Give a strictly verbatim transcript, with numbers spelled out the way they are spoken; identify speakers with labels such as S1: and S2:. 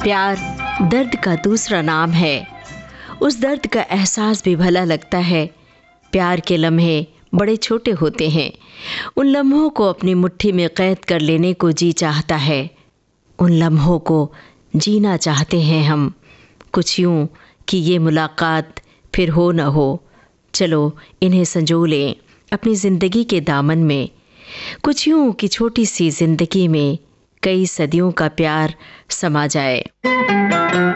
S1: प्यार दर्द का दूसरा नाम है। उस दर्द का एहसास भी भला लगता है। प्यार के लम्हे बड़े छोटे होते हैं। उन लम्हों को अपनी मुट्ठी में कैद कर लेने को जी चाहता है। उन लम्हों को जीना चाहते हैं हम, कुछ यूं कि ये मुलाकात फिर हो न हो। चलो इन्हें संजो लें अपनी ज़िंदगी के दामन में। कुछ यूं कि छोटी सी ज़िंदगी में कई सदियों का प्यार समा जाए।